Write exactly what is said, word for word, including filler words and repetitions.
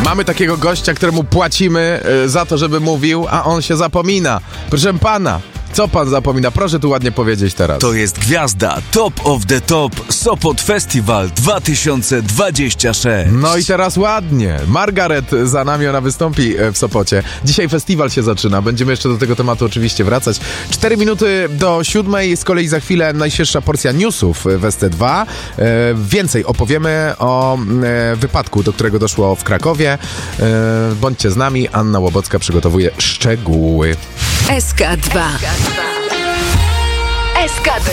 Mamy takiego gościa, któremu płacimy y, za to, żeby mówił, a on się zapomina. Proszę pana, co pan zapomina? Proszę tu ładnie powiedzieć teraz. To jest gwiazda Top of the Top Sopot Festival dwa tysiące dwadzieścia sześć. No i teraz ładnie. Margaret za nami, ona wystąpi w Sopocie. Dzisiaj festiwal się zaczyna. Będziemy jeszcze do tego tematu oczywiście wracać. Cztery minuty do siódmej. Z kolei za chwilę najświeższa porcja newsów w S T dwa. E, więcej opowiemy o e, wypadku, do którego doszło w Krakowie. E, bądźcie z nami. Anna Łobocka przygotowuje szczegóły. S K dwa. S K dwa.